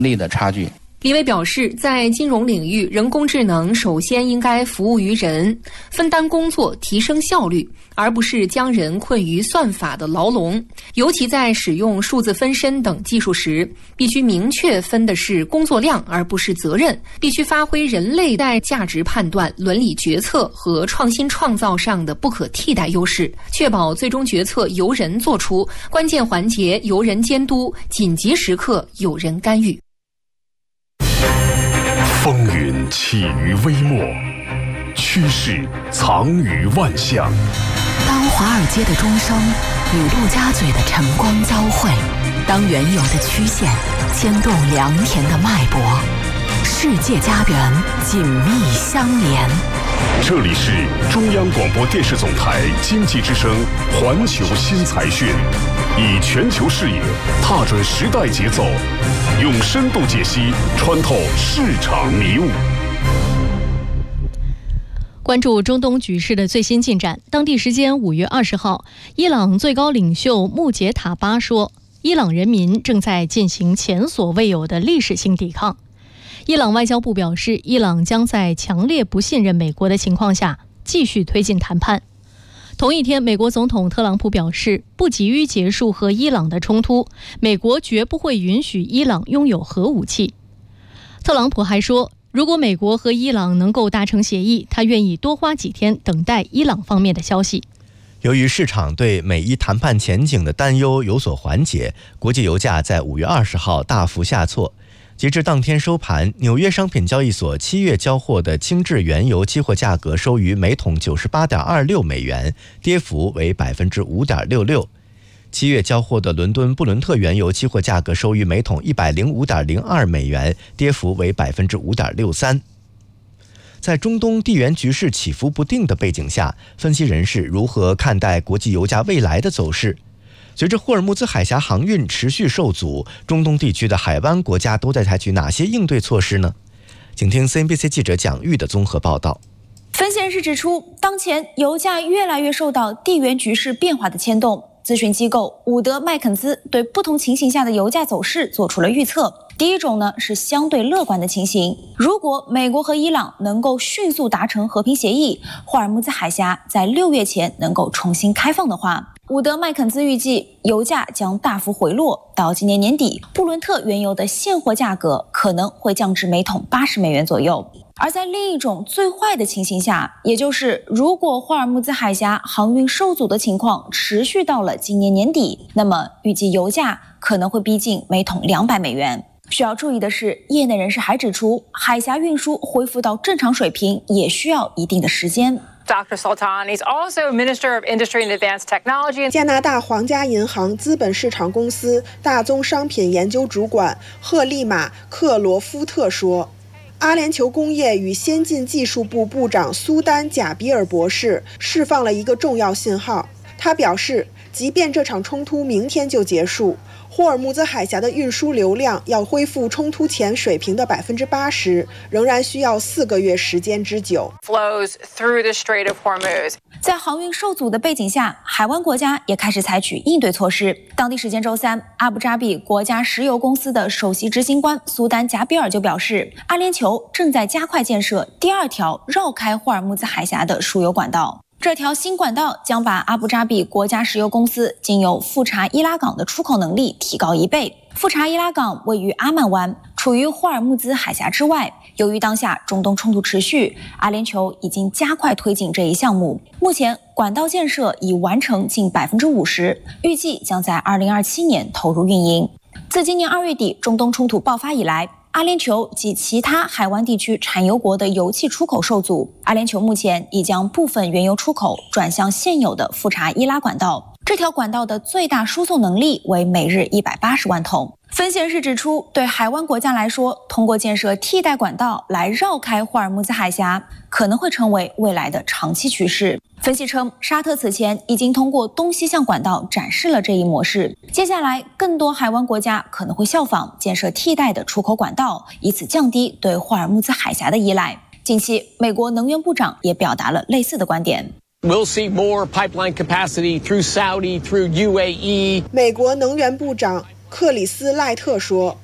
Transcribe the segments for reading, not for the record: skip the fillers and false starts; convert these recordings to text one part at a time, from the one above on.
力的差距。 李伟表示，在金融领域，人工智能首先应该服务于人，分担工作，提升效率，而不是将人困于算法的牢笼。尤其在使用数字分身等技术时，必须明确分的是工作量，而不是责任，必须发挥人类在价值判断、伦理决策和创新创造上的不可替代优势，确保最终决策由人做出，关键环节由人监督，紧急时刻有人干预。 风云起于微末，趋势藏于万象。 当华尔街的钟声与陆家嘴的晨光交汇，当原有的曲线牵动良田的脉搏，世界家园紧密相连。 这里是中央广播电视总台经济之声环球新财讯，以全球视野踏准时代节奏，用深度解析穿透市场迷雾。 关注中东局势的最新进展。当地时间5月20号，伊朗最高领袖穆杰塔巴说，伊朗人民正在进行前所未有的历史性抵抗。伊朗外交部表示，伊朗将在强烈不信任美国的情况下继续推进谈判。同一天，美国总统特朗普表示，不急于结束和伊朗的冲突，美国绝不会允许伊朗拥有核武器。特朗普还说，如果美国和伊朗能够达成协议，他愿意多花几天等待伊朗方面的消息。 由于市场对美伊谈判前景的担忧有所缓解，国际油价在5月20号大幅下挫。截至当天收盘，纽约商品交易所7月交货的轻质原油期货价格收于每桶 98.26 美元，跌幅为 5.66%。7月交货的伦敦布伦特原油期货价格收于每桶 105.02 美元，跌幅为 5.63%。在中东地缘局势起伏不定的背景下，分析人士如何看待国际油价未来的走势？随着霍尔木兹海峡航运持续受阻，中东地区的海湾国家都在采取哪些应对措施呢？请听 CNBC 记者蒋玉的综合报道。 分析人士指出，当前油价越来越受到地缘局势变化的牵动。咨询机构伍德麦肯兹对不同情形下的油价走势做出了预测。第一种呢是相对乐观的情形，如果美国和伊朗能够迅速达成和平协议，霍尔木兹海峡在6月前能够重新开放的话，伍德麦肯兹预计油价将大幅回落，到今年年底，布伦特原油的现货价格可能会降至每桶80美元左右。而在另一种最坏的情形下，也就是如果霍尔木兹海峡航运受阻的情况持续到了今年年底，那么预计油价可能会逼近每桶200美元。需要注意的是，业内人士还指出，海峡运输恢复到正常水平也需要一定的时间。 Dr. Sultan is also Minister of Industry and Advanced Technology. 加拿大皇家银行资本市场公司大宗商品研究主管赫利马·克罗夫特说，阿联酋工业与先进技术部部长苏丹·贾比尔博士释放了一个重要信号。他表示，即便这场冲突明天就结束，霍尔木兹海峡的运输流量要恢复冲突前水平的 80%， 仍然需要4个月时间之久。 Flows through the Strait of Hormuz. 在航运受阻的背景下，海湾国家也开始采取应对措施。当地时间周三，阿布扎比国家石油公司的首席执行官苏丹·贾比尔就表示，阿联酋正在加快建设第2条绕开霍尔木兹海峡的输油管道。这条新管道将把阿布扎比国家石油公司经由富查伊拉港的出口能力提高1倍。富查伊拉港位于阿曼湾，处于霍尔木兹海峡之外。由于当下中东冲突持续，阿联酋已经加快推进这一项目。目前管道建设已完成近 50%， 预计将在2027年投入运营。自今年2月底中东冲突爆发以来，阿联酋及其他海湾地区产油国的油气出口受阻，阿联酋目前已将部分原油出口转向现有的富查伊拉管道。这条管道的最大输送能力为每日180万桶。分析人士指出，对海湾国家来说，通过建设替代管道来绕开霍尔木兹海峡，可能会成为未来的长期趋势。分析称，沙特此前已经通过东西向管道展示了这一模式，接下来更多海湾国家可能会效仿建设替代的出口管道，以此降低对霍尔木兹海峡的依赖。近期，美国能源部长也表达了类似的观点。 We'll see more pipeline capacity through Saudi, through UAE. 美国能源部长克里斯赖特说，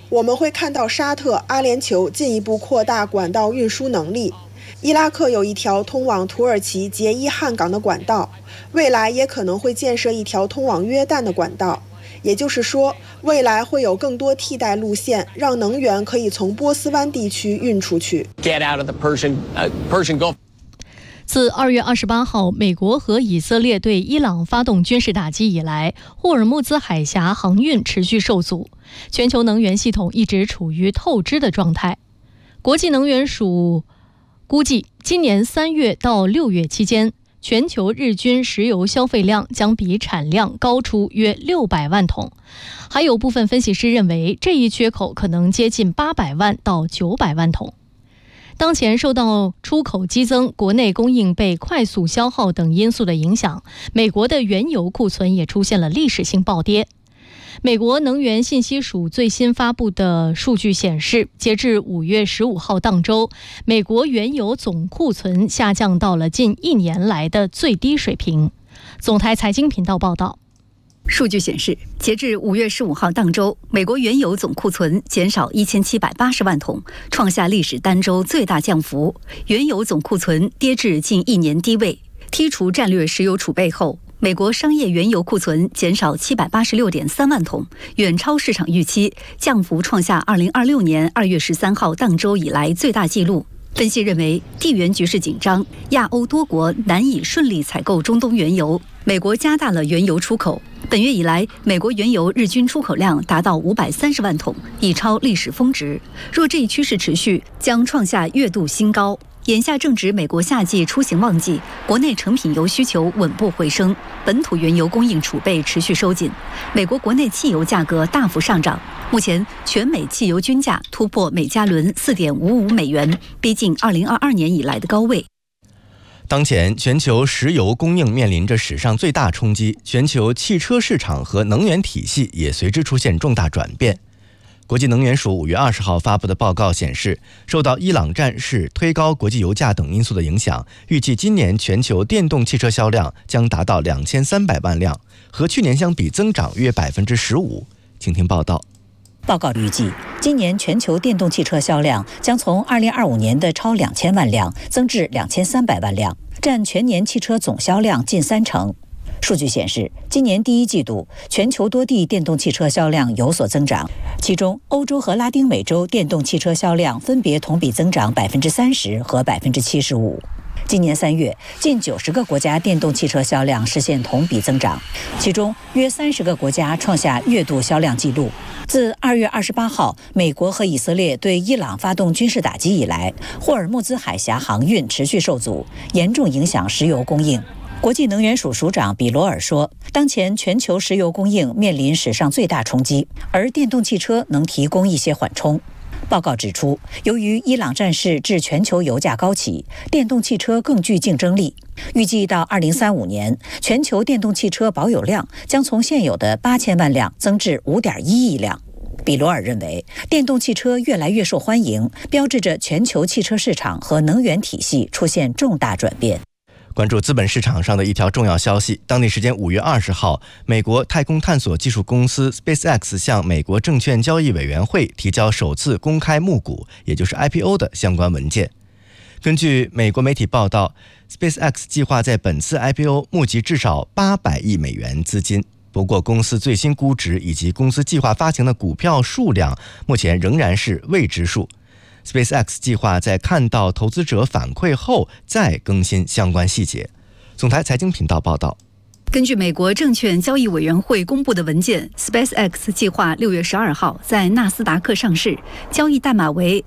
我们会看到沙特、阿联酋进一步扩大管道运输能力。伊拉克有一条通往土耳其杰伊汉港的管道，未来也可能会建设一条通往约旦的管道。也就是说，未来会有更多替代路线，让能源可以从波斯湾地区运出去。 Get out of the Persian Gulf. 自2月28号美国和以色列对伊朗发动军事打击以来，霍尔木兹海峡航运持续受阻，全球能源系统一直处于透支的状态。国际能源署估计，今年3月到6月期间，全球日均石油消费量将比产量高出约600万桶。还有部分分析师认为，这一缺口可能接近800万到900万桶。当前受到出口激增、国内供应被快速消耗等因素的影响，美国的原油库存也出现了历史性暴跌。美国能源信息署最新发布的数据显示，截至5月15号当周，美国原油总库存下降到了近1年来的最低水平。总台财经频道报道。 数据显示，截至5月15号当周，美国原油总库存减少1780万桶，创下历史单周最大降幅。原油总库存跌至近1年低位。剔除战略石油储备后，美国商业原油库存减少786.3万桶，远超市场预期，降幅创下2026年2月13号当周以来最大纪录。分析认为，地缘局势紧张，亚欧多国难以顺利采购中东原油，美国加大了原油出口。本月以来，美国原油日均出口量达到530万桶，已超历史峰值。若这一趋势持续，将创下月度新高。眼下正值美国夏季出行旺季，国内成品油需求稳步回升，本土原油供应储备持续收紧，美国国内汽油价格大幅上涨。目前，全美汽油均价突破每加仑4.55美元，逼近2022年以来的高位。 当前，全球石油供应面临着史上最大冲击，全球汽车市场和能源体系也随之出现重大转变。国际能源署5月20号发布的报告显示，受到伊朗战事推高国际油价等因素的影响，预计今年全球电动汽车销量将达到2300万辆，和去年相比增长约15%。请听报道。 报告预计，今年全球电动汽车销量将从2025年的超2000万辆增至2300万辆，占全年汽车总销量近30%。数据显示，今年第一季度全球多地电动汽车销量有所增长，其中欧洲和拉丁美洲电动汽车销量分别同比增长30%和75%。今年3月，近90个国家电动汽车销量实现同比增长，其中约30个国家创下月度销量纪录。自2月28号美国和以色列对伊朗发动军事打击以来，霍尔木兹海峡航运持续受阻，严重影响石油供应。国际能源署署长比罗尔说，当前全球石油供应面临史上最大冲击，而电动汽车能提供一些缓冲。报告指出，由于伊朗战事致全球油价高企，电动汽车更具竞争力。预计到2035年，全球电动汽车保有量将从现有的8000万辆增至5.1亿辆。比罗尔认为，电动汽车越来越受欢迎，标志着全球汽车市场和能源体系出现重大转变。 关注资本市场上的一条重要消息，当地时间5月20号，美国太空探索技术公司 SpaceX 向美国证券交易委员会提交首次公开募股，也就是 IPO 的相关文件。根据美国媒体报道， SpaceX 计划在本次 IPO 募集至少800亿美元资金，不过公司最新估值以及公司计划发行的股票数量目前仍然是未知数。SpaceX 计划在看到投资者反馈后再更新相关细节。总台财经频道报道。 根据美国证券交易委员会公布的文件， SpaceX 计划6月12号在纳斯达克上市，交易代码为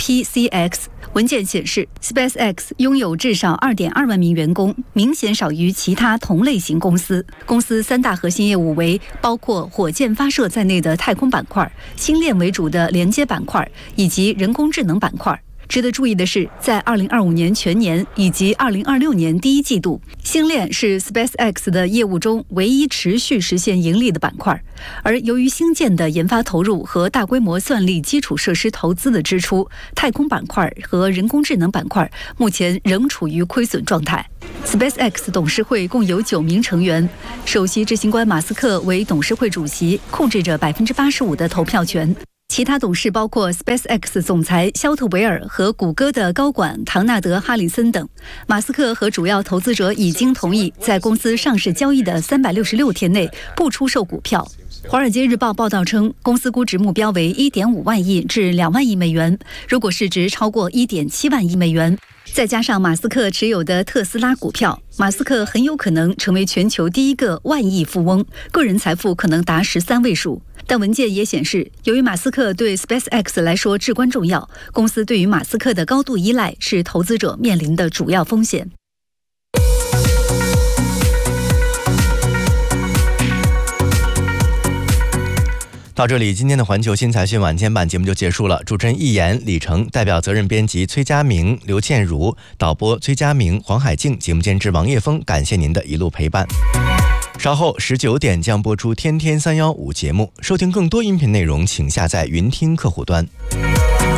SPCX。 文件显示， SpaceX 拥有至少 2.2 万名员工，明显少于其他同类型公司。公司3大核心业务为包括火箭发射在内的太空板块、星链为主的连接板块以及人工智能板块。值得注意的是，在2025年全年以及2026年第一季度，星链是 SpaceX 的业务中唯一持续实现盈利的板块。而由于星舰的研发投入和大规模算力基础设施投资的支出，太空板块和人工智能板块目前仍处于亏损状态。SpaceX 董事会共有9名成员，首席执行官马斯克为董事会主席，控制着85%的投票权。 其他董事包括 SpaceX 总裁肖特维尔和谷歌的高管唐纳德·哈里森等。马斯克和主要投资者已经同意在公司上市交易的366天内不出售股票。《华尔街日报》报道称，公司估值目标为1.5万亿至2万亿美元，如果市值超过1.7万亿美元，再加上马斯克持有的特斯拉股票，马斯克很有可能成为全球第一个万亿富翁，个人财富可能达13位数。但文件也显示，由于马斯克对 SpaceX 来说至关重要，公司对于马斯克的高度依赖是投资者面临的主要风险。 到这里，今天的环球新财讯晚间版节目就结束了。主持人易言、李成，代表责任编辑崔佳明、刘倩茹，导播崔佳明、黄海静，节目监制王叶峰，感谢您的一路陪伴。稍后19点将播出《天天315》节目，收听更多音频内容，请下载云听客户端。